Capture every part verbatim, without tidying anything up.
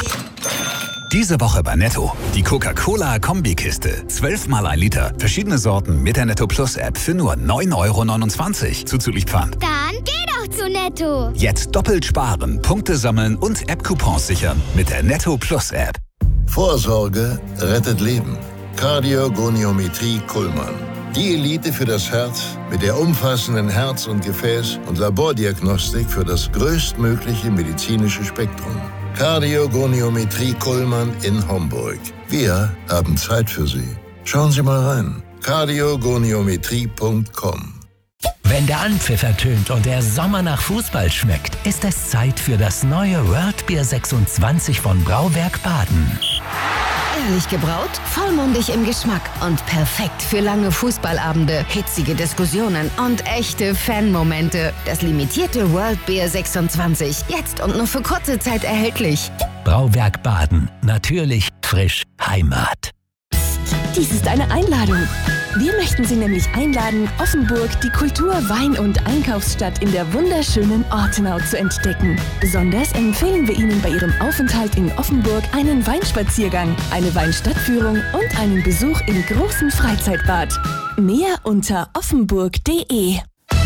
Diese Woche bei Netto. Die Coca-Cola-Kombikiste. zwölf mal ein Liter. Verschiedene Sorten mit der Netto Plus App für nur neun Euro neunundzwanzig. Zuzüglich Pfand. Dann geh doch zu Netto. Jetzt doppelt sparen, Punkte sammeln und App-Coupons sichern mit der Netto Plus App. Vorsorge rettet Leben. Kardiogoniometrie Kullmann. Die Elite für das Herz mit der umfassenden Herz- und Gefäß- und Labordiagnostik für das größtmögliche medizinische Spektrum. Kardiogoniometrie Kullmann in Homburg. Wir haben Zeit für Sie. Schauen Sie mal rein. kardiogoniometrie punkt com. Wenn der Anpfiff ertönt und der Sommer nach Fußball schmeckt, ist es Zeit für das neue World Beer sechsundzwanzig von Brauwerk Baden. Ehrlich gebraut, vollmundig im Geschmack und perfekt für lange Fußballabende, hitzige Diskussionen und echte Fanmomente. Das limitierte World Beer sechsundzwanzig, jetzt und nur für kurze Zeit erhältlich. Brauwerk Baden, natürlich, frisch, Heimat. Dies ist eine Einladung. Wir möchten Sie nämlich einladen, Offenburg, die Kultur-, Wein- und Einkaufsstadt in der wunderschönen Ortenau zu entdecken. Besonders empfehlen wir Ihnen bei Ihrem Aufenthalt in Offenburg einen Weinspaziergang, eine Weinstadtführung und einen Besuch im großen Freizeitbad. Mehr unter offenburg punkt de.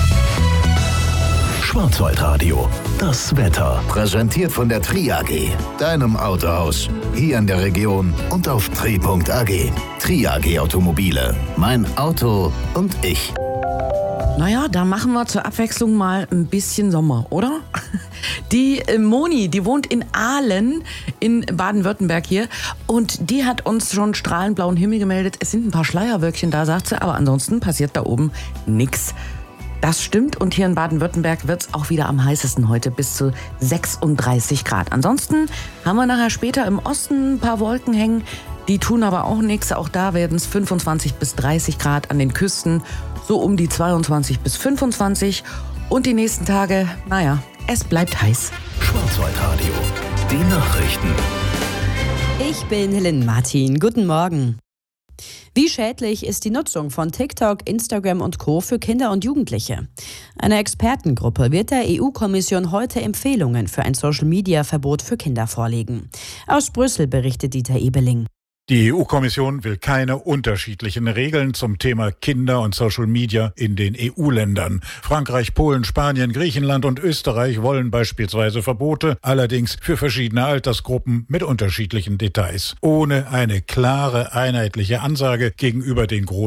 Schwarzwaldradio, das Wetter. Präsentiert von der Tri A G, deinem Autohaus. Hier in der Region und auf tri punkt a g. Tri A G Automobile. Mein Auto und ich. Naja, da machen wir zur Abwechslung mal ein bisschen Sommer, oder? Die äh, Moni, die wohnt in Aalen in Baden-Württemberg hier und die hat uns schon strahlend blauen Himmel gemeldet. Es sind ein paar Schleierwölkchen da, sagt sie, aber ansonsten passiert da oben nichts. Das stimmt und hier in Baden-Württemberg wird es auch wieder am heißesten heute, bis zu sechsunddreißig Grad. Ansonsten haben wir nachher später im Osten ein paar Wolken hängen, die tun aber auch nichts. Auch da werden es fünfundzwanzig bis dreißig Grad an den Küsten, so um die zweiundzwanzig bis fünfundzwanzig. Und die nächsten Tage, naja, es bleibt heiß. Schwarzwaldradio, die Nachrichten. Ich bin Helen Martin. Guten Morgen. Wie schädlich ist die Nutzung von TikTok, Instagram und Co. für Kinder und Jugendliche? Eine Expertengruppe wird der E U-Kommission heute Empfehlungen für ein Social-Media-Verbot für Kinder vorlegen. Aus Brüssel berichtet Dieter Ebeling. Die E U-Kommission will keine unterschiedlichen Regeln zum Thema Kinder und Social Media in den E U-Ländern. Frankreich, Polen, Spanien, Griechenland und Österreich wollen beispielsweise Verbote, allerdings für verschiedene Altersgruppen mit unterschiedlichen Details. Ohne eine klare, einheitliche Ansage gegenüber den großen